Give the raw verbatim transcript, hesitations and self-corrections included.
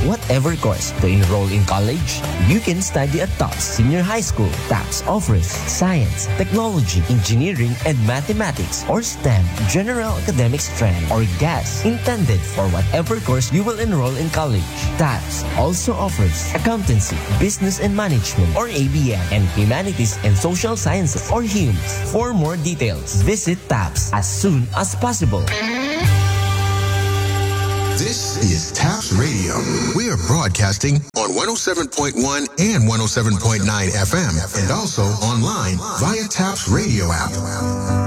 whatever course to enroll in college, you can study at TAPS Senior High School. TAPS offers science, technology, engineering, and mathematics or STEM, general academic strand, or G A S, intended for whatever course you will enroll in college. TAPS also offers accountancy, business and management, or A B M, and humanities and social sciences, or H U M S. For more details, visit TAPS as soon as possible. This is TAPS Radio. We are broadcasting on one oh seven point one and one oh seven point nine F M and also online via TAPS Radio app.